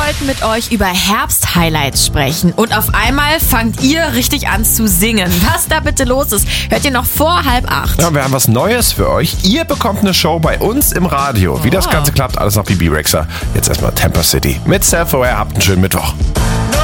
wollten mit euch über Herbst-Highlights sprechen und auf einmal fangt ihr richtig an zu singen. Was da bitte los ist, hört ihr noch vor 7:30. Ja, wir haben was Neues für euch. Ihr bekommt eine Show bei uns im Radio. Wie das Ganze klappt, alles nach Bibi Rexha. Jetzt erstmal Tampa City mit Self-Aware. Habt einen schönen Mittwoch.